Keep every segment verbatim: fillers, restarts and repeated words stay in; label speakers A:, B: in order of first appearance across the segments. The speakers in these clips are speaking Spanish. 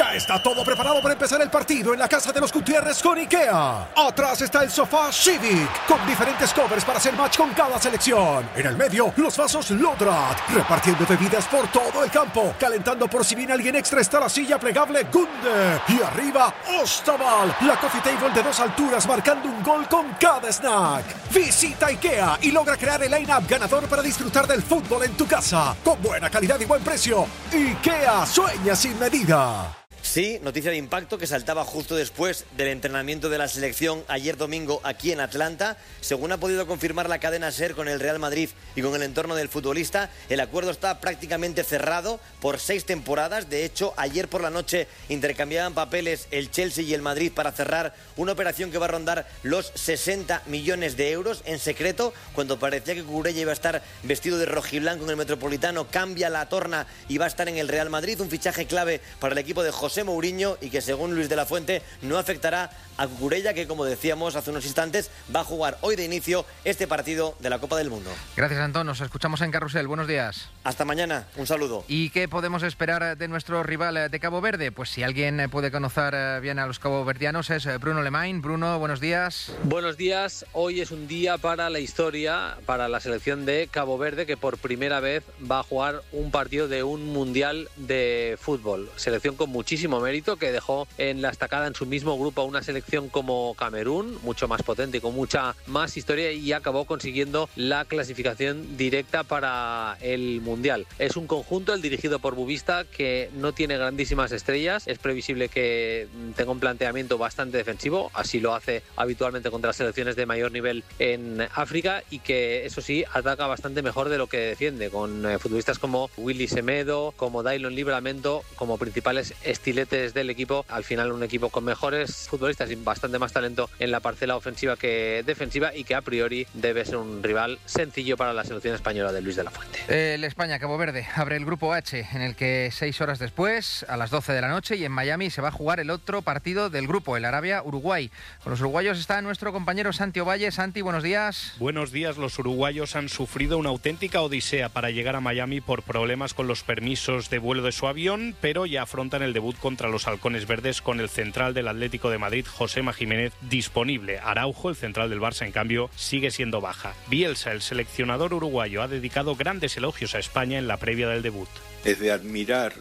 A: Ya está todo preparado para empezar el partido en la casa de los Gutiérrez con IKEA. Atrás está el sofá Civic, con diferentes covers para hacer match con cada selección. En el medio, los vasos Lodrat, repartiendo bebidas por todo el campo. Calentando por si viene alguien extra está la silla plegable Gunde. Y arriba, Ostaval, la coffee table de dos alturas marcando un gol con cada snack. Visita IKEA y logra crear el line-up ganador para disfrutar del fútbol en tu casa. Con buena calidad y buen precio. IKEA, sueña sin medida.
B: Sí, noticia de impacto que saltaba justo después del entrenamiento de la selección ayer domingo aquí en Atlanta. Según ha podido confirmar la cadena SER con el Real Madrid y con el entorno del futbolista, el acuerdo está prácticamente cerrado por seis temporadas. De hecho, ayer por la noche intercambiaban papeles el Chelsea y el Madrid para cerrar una operación que va a rondar los sesenta millones de euros. En secreto, cuando parecía que Cucurella iba a estar vestido de rojiblanco en el Metropolitano, cambia la torna y va a estar en el Real Madrid. Un fichaje clave para el equipo de José Mourinho y que, según Luis de la Fuente, no afectará a Cucurella, que, como decíamos hace unos instantes, va a jugar hoy de inicio este partido de la Copa del Mundo.
C: Gracias, Antón. Nos escuchamos en Carrusel. Buenos días.
B: Hasta mañana. Un saludo.
C: ¿Y qué podemos esperar de nuestro rival de Cabo Verde? Pues si alguien puede conocer bien a los caboverdianos es Bruno Lemain. Bruno, buenos días.
D: Buenos días. Hoy es un día para la historia, para la selección de Cabo Verde, que por primera vez va a jugar un partido de un mundial de fútbol. Selección con muchísimo mérito, que dejó en la estacada en su mismo grupo a una selección como Camerún, mucho más potente y con mucha más historia, y acabó consiguiendo la clasificación directa para el mundial. Es un conjunto, el dirigido por Bubista, que no tiene grandísimas estrellas. Es previsible que tenga un planteamiento bastante defensivo, así lo hace habitualmente contra las selecciones de mayor nivel en África, y que, eso sí, ataca bastante mejor de lo que defiende, con eh, futbolistas como Willy Semedo, como Dailon Livramento como principales estiletes del equipo. Al final, un equipo con mejores futbolistas y bastante más talento en la parcela ofensiva que defensiva, y que a priori debe ser un rival sencillo para la selección española de Luis de la Fuente.
C: El España-Cabo Verde abre el grupo H, en el que seis horas después, a las doce de la noche, y en Miami se va a jugar el otro partido del grupo, el Arabia-Uruguay. Con los uruguayos está nuestro compañero Santi Ovalle. Santi, buenos días.
E: Buenos días. Los uruguayos han sufrido una auténtica odisea para llegar a Miami por problemas con los permisos de vuelo de su avión, pero ya afrontan el debut contra los halcones verdes con el central del Atlético de Madrid, Josema Jiménez, disponible. Araujo, el central del Barça, en cambio, sigue siendo baja. Bielsa, el seleccionador uruguayo, ha dedicado grandes elogios a España en la previa del debut.
F: Es de admirar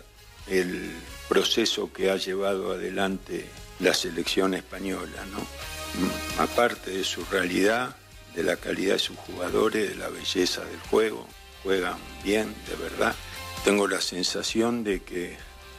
F: el proceso que ha llevado adelante la selección española, ¿no? Aparte de su realidad, de la calidad de sus jugadores, de la belleza del juego, juegan bien, de verdad. Tengo la sensación de que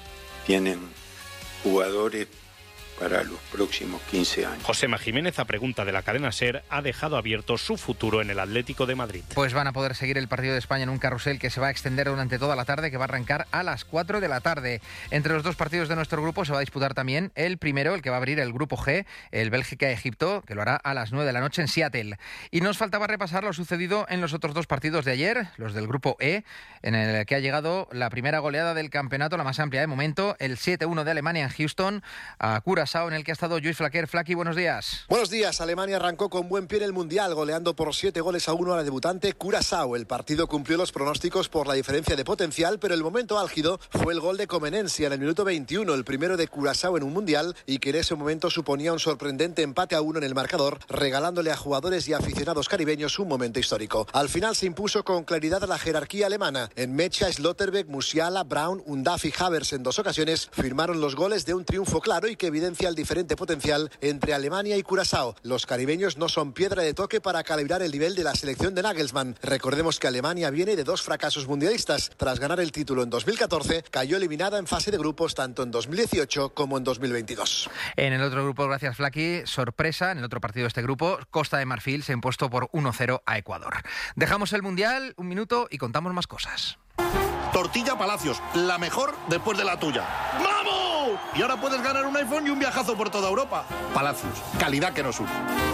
F: tienen jugadores para los próximos quince años.
E: Josema Jiménez, a pregunta de la cadena SER, ha dejado abierto su futuro en el Atlético de Madrid.
C: Pues van a poder seguir el partido de España en un carrusel que se va a extender durante toda la tarde, que va a arrancar a las cuatro de la tarde. Entre los dos partidos de nuestro grupo se va a disputar también el primero, el que va a abrir el grupo G, el Bélgica-Egipto, que lo hará a las nueve de la noche en Seattle. Y nos faltaba repasar lo sucedido en los otros dos partidos de ayer, los del grupo E, en el que ha llegado la primera goleada del campeonato, la más amplia de momento, el siete uno de Alemania en Houston, a Curazao, en el que ha estado Lluís Flaquer. Flaqui, buenos días.
G: Buenos días. Alemania arrancó con buen pie en el Mundial, goleando por siete goles a uno a la debutante Curazao. El partido cumplió los pronósticos por la diferencia de potencial, pero el momento álgido fue el gol de Comenencia en el minuto veintiuno, el primero de Curazao en un Mundial, y que en ese momento suponía un sorprendente empate a uno en el marcador, regalándole a jugadores y aficionados caribeños un momento histórico. Al final se impuso con claridad a la jerarquía alemana. En Mecha, Slotterbeck, Musiala, Braun, Undaff y Havertz en dos ocasiones firmaron los goles de un triunfo claro y que evidencia el diferente potencial entre Alemania y Curazao. Los caribeños no son piedra de toque para calibrar el nivel de la selección de Nagelsmann. Recordemos que Alemania viene de dos fracasos mundialistas. Tras ganar el título en dos mil catorce, cayó eliminada en fase de grupos tanto en dos mil dieciocho como en dos mil veintidós.
C: En el otro grupo, gracias Flaqui, sorpresa, en el otro partido de este grupo, Costa de Marfil se ha impuesto por uno cero a Ecuador. Dejamos el Mundial, un minuto y contamos más cosas.
H: Tortilla Palacios, la mejor después de la tuya. ¡Vamos! Y ahora puedes ganar un iPhone y un viajazo por toda Europa. Palacios, calidad que nos une.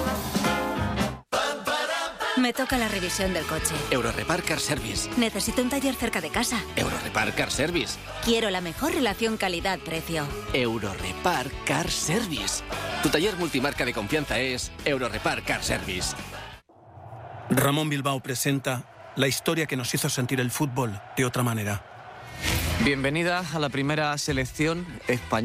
I: Me toca la revisión del coche.
J: Eurorepar Car Service.
I: Necesito un taller cerca de casa.
J: Eurorepar Car Service.
I: Quiero la mejor relación calidad-precio.
J: Eurorepar Car Service. Tu taller multimarca de confianza es Eurorepar Car Service.
K: Ramón Bilbao presenta la historia que nos hizo sentir el fútbol de otra manera.
L: Bienvenida a la primera selección española.